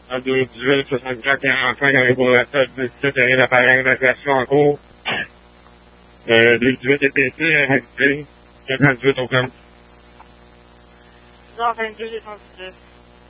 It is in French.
En 2018, 64, 45, avec pour la tête 17, il y a l'appareil d'évacuation en cours. 2018 est pété, activé. 48 au camp. 22, 218.